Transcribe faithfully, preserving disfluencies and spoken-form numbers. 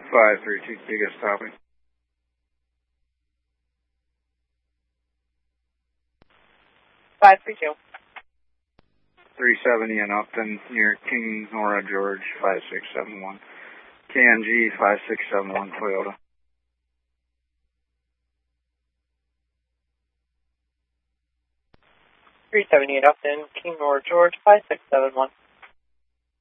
five three two, biggest topic. five three two. three seventy in Upton, near King Nora George, five six seven one. K N G five six seven one, Toyota. three seventy in Upton, King Nora George, five six seven one.